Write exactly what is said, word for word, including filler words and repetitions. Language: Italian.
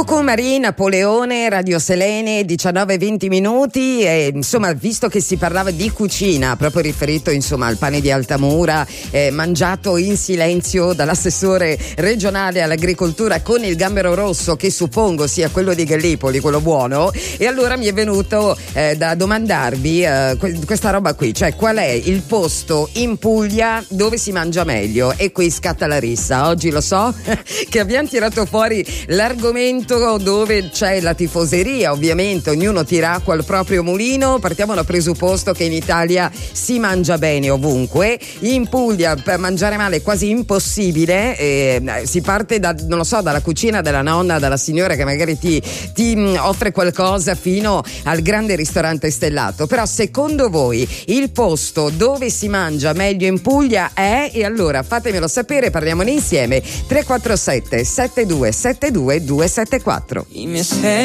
Coco Marie, Napoleone, Radio Selene, diciannove e venti minuti. E, insomma, visto che si parlava di cucina, proprio riferito insomma al pane di Altamura, eh, mangiato in silenzio dall'assessore regionale all'agricoltura con il gambero rosso, che suppongo sia quello di Gallipoli, quello buono, e allora mi è venuto eh, da domandarvi eh, que- questa roba qui, cioè qual è il posto in Puglia dove si mangia meglio? E qui scatta la rissa. Oggi lo so che abbiamo tirato fuori l'argomento dove c'è la tifoseria, ovviamente ognuno tira acqua al proprio mulino. Partiamo dal presupposto che in Italia si mangia bene ovunque, in Puglia per mangiare male è quasi impossibile, eh, si parte da, non lo so, dalla cucina della nonna, dalla signora che magari ti, ti offre qualcosa, fino al grande ristorante stellato. Però secondo voi il posto dove si mangia meglio in Puglia è? E allora fatemelo sapere, parliamone insieme. Tre quattro sette sette due sette due due sette quattro.